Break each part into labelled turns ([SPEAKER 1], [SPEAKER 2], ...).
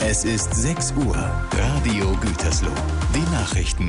[SPEAKER 1] Es ist 6 Uhr. Radio Gütersloh. Die Nachrichten.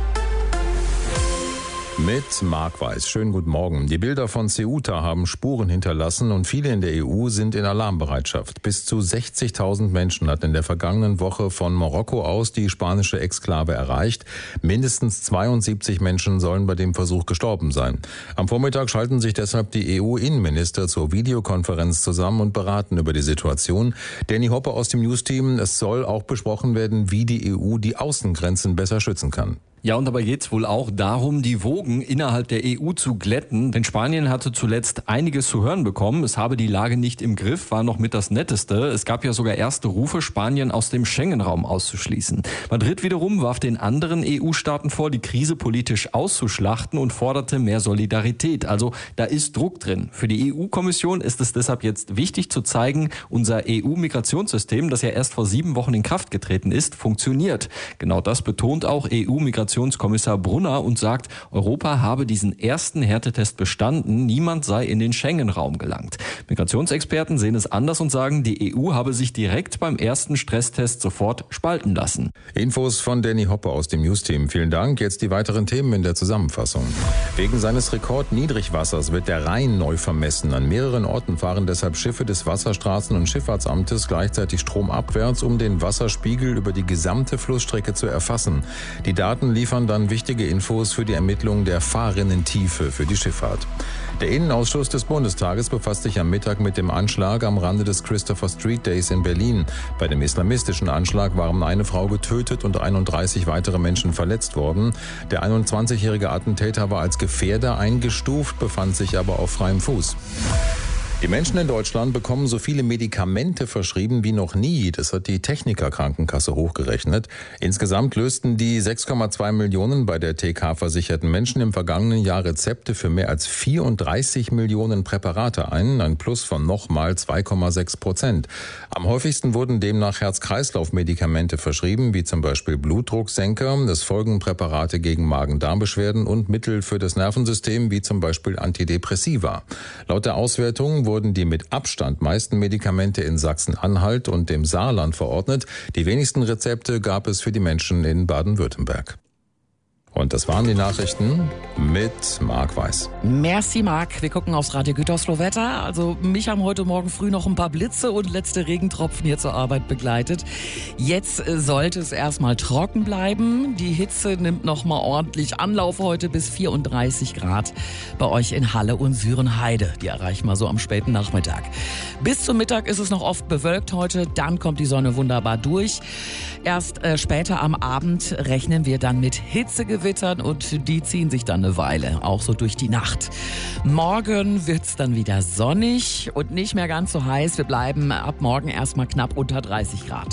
[SPEAKER 2] Mit Marc Weiß. Schönen guten Morgen. Die Bilder von Ceuta haben Spuren hinterlassen und viele in der EU sind in Alarmbereitschaft. Bis zu 60.000 Menschen hat in der vergangenen Woche von Marokko aus die spanische Exklave erreicht. Mindestens 72 Menschen sollen bei dem Versuch gestorben sein. Am Vormittag schalten sich deshalb die EU-Innenminister zur Videokonferenz zusammen und beraten über die Situation. Danny Hoppe aus dem Newsteam. Es soll auch besprochen werden, wie die EU die Außengrenzen besser schützen kann.
[SPEAKER 3] Ja, und dabei geht's wohl auch darum, die Wogen innerhalb der EU zu glätten. Denn Spanien hatte zuletzt einiges zu hören bekommen. Es habe die Lage nicht im Griff, war noch mit das Netteste. Es gab ja sogar erste Rufe, Spanien aus dem Schengen-Raum auszuschließen. Madrid wiederum warf den anderen EU-Staaten vor, die Krise politisch auszuschlachten und forderte mehr Solidarität. Also da ist Druck drin. Für die EU-Kommission ist es deshalb jetzt wichtig zu zeigen, unser EU-Migrationssystem, das ja erst vor 7 Wochen in Kraft getreten ist, funktioniert. Genau das betont auch EU-Migrationskommissar Brunner und sagt, Europa habe diesen ersten Härtetest bestanden, niemand sei in den Schengen-Raum gelangt. Migrationsexperten sehen es anders und sagen, die EU habe sich direkt beim ersten Stresstest sofort spalten lassen.
[SPEAKER 2] Infos von Danny Hoppe aus dem Newsteam. Vielen Dank. Jetzt die weiteren Themen in der Zusammenfassung. Wegen seines Rekordniedrigwassers wird der Rhein neu vermessen. An mehreren Orten fahren deshalb Schiffe des Wasserstraßen- und Schifffahrtsamtes gleichzeitig stromabwärts, um den Wasserspiegel über die gesamte Flussstrecke zu erfassen. Die Daten liefern dann wichtige Infos für die Ermittlung der Fahrrinnentiefe für die Schifffahrt. Der Innenausschuss des Bundestages befasst sich am Mittag mit dem Anschlag am Rande des Christopher Street Days in Berlin. Bei dem islamistischen Anschlag waren eine Frau getötet und 31 weitere Menschen verletzt worden. Der 21-jährige Attentäter war als Gefährder eingestuft, befand sich aber auf freiem Fuß. Die Menschen in Deutschland bekommen so viele Medikamente verschrieben wie noch nie. Das hat die Techniker-Krankenkasse hochgerechnet. Insgesamt lösten die 6,2 Millionen bei der TK versicherten Menschen im vergangenen Jahr Rezepte für mehr als 34 Millionen Präparate ein. Ein Plus von nochmal 2,6%. Am häufigsten wurden demnach Herz-Kreislauf-Medikamente verschrieben, wie zum Beispiel Blutdrucksenker. Es folgen Präparate gegen Magen-Darm-Beschwerden und Mittel für das Nervensystem, wie zum Beispiel Antidepressiva. Laut der Auswertung wurden die mit Abstand meisten Medikamente in Sachsen-Anhalt und dem Saarland verordnet. Die wenigsten Rezepte gab es für die Menschen in Baden-Württemberg. Und das waren die Nachrichten mit Marc Weiß.
[SPEAKER 4] Merci, Marc. Wir gucken aufs Radio Gütersloh Wetter. Also mich haben heute Morgen früh noch ein paar Blitze und letzte Regentropfen hier zur Arbeit begleitet. Jetzt sollte es erstmal trocken bleiben. Die Hitze nimmt noch mal ordentlich Anlauf heute bis 34 Grad bei euch in Halle und Sürenheide. Die erreichen wir so am späten Nachmittag. Bis zum Mittag ist es noch oft bewölkt heute. Dann kommt die Sonne wunderbar durch. Erst später am Abend rechnen wir dann mit Hitzegewittern und die ziehen sich dann eine Weile, auch so durch die Nacht. Morgen wird's dann wieder sonnig und nicht mehr ganz so heiß. Wir bleiben ab morgen erstmal knapp unter 30 Grad.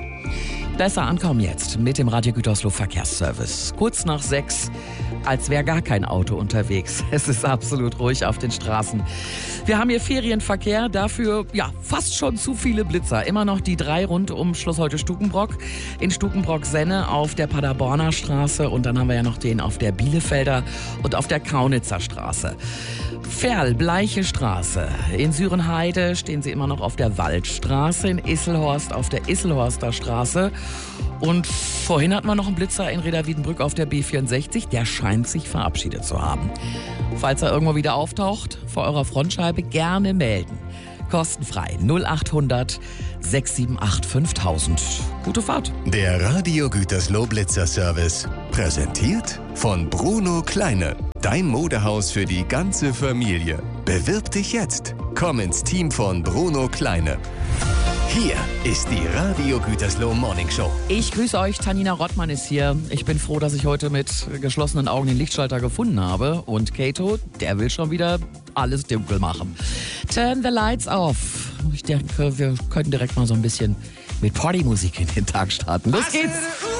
[SPEAKER 4] Besser ankommen jetzt mit dem Radio Gütersloh Verkehrsservice. Kurz nach 6, als wäre gar kein Auto unterwegs. Es ist absolut ruhig auf den Straßen. Wir haben hier Ferienverkehr, dafür ja fast schon zu viele Blitzer. Immer noch die 3 rund um Schloss Holte-Stukenbrock, in Stukenbrock-Senne auf der Paderborner Straße und dann haben wir ja noch den auf der Bielefelder und auf der Kaunitzer Straße. Ferl, Bleiche Straße. In Sürenheide stehen sie immer noch auf der Waldstraße, in Isselhorst auf der Isselhorster Straße. Und vorhin hatten wir noch einen Blitzer in Reda-Wiedenbrück auf der B64. Der scheint sich verabschiedet zu haben. Falls er irgendwo wieder auftaucht, vor eurer Frontscheibe gerne melden. Kostenfrei 0800 678 5000. Gute Fahrt.
[SPEAKER 1] Der Radio Gütersloh Blitzer Service. Präsentiert von Bruno Kleine. Dein Modehaus für die ganze Familie. Bewirb dich jetzt. Komm ins Team von Bruno Kleine. Hier ist die Radio Gütersloh Morning Show.
[SPEAKER 4] Ich grüße euch, Tanina Rottmann ist hier. Ich bin froh, dass ich heute mit geschlossenen Augen den Lichtschalter gefunden habe. Und Kato, der will schon wieder alles dunkel machen. Turn the lights off. Ich denke, wir können direkt mal so ein bisschen mit Partymusik in den Tag starten. Los geht's!